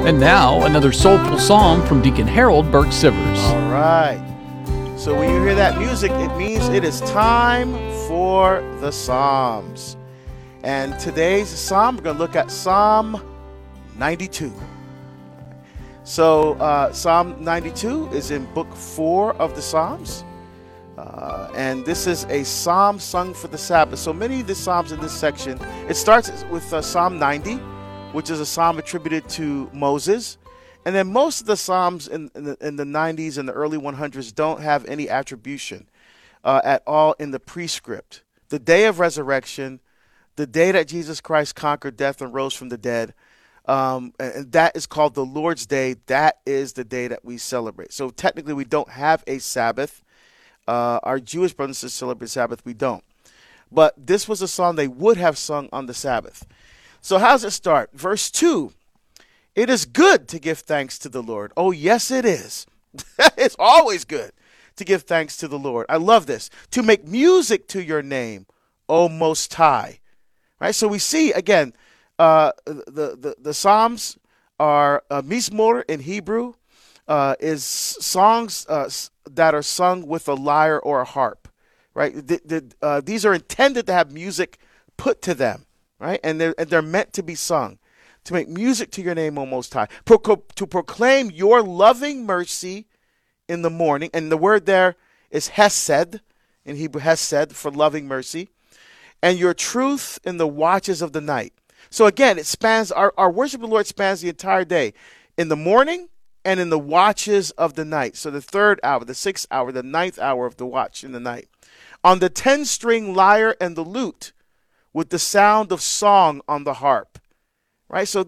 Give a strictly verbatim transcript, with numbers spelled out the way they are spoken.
And now, another soulful psalm from Deacon Harold Burke Sivers. All right. So when you hear that music, it means it is time for the Psalms. And today's psalm, we're going to look at Psalm ninety-two. So uh, Psalm ninety-two is in book four of the Psalms. Uh, and this is a psalm sung for the Sabbath. So many of the psalms in this section, it starts with uh, Psalm ninety, which is a psalm attributed to Moses. And then most of the psalms in, in, the, in the nineties and the early hundreds don't have any attribution uh, at all in the prescript. The day of resurrection, the day that Jesus Christ conquered death and rose from the dead, um, and that is called the Lord's Day. That is the day that we celebrate. So technically we don't have a Sabbath. Uh, our Jewish brothers and sisters celebrate Sabbath. We don't. But this was a song they would have sung on the Sabbath. So how does it start? Verse two, it is good to give thanks to the Lord. Oh, yes, it is. It's always good to give thanks to the Lord. I love this. To make music to your name, O Most High. Right? So we see, again, uh, the, the, the Psalms are uh, Mizmor in Hebrew, uh, is songs uh, that are sung with a lyre or a harp. Right? The, the, uh, these are intended to have music put to them. Right? And they're, and they're meant to be sung. To make music to your name, O Most High. Pro- to proclaim your loving mercy in the morning. And the word there is hesed, in Hebrew, hesed, for loving mercy. And your truth in the watches of the night. So again, it spans, our, our worship of the Lord spans the entire day. In the morning and in the watches of the night. So the third hour, the sixth hour, the ninth hour of the watch in the night. On the ten-string lyre and the lute, with the sound of song on the harp. Right? So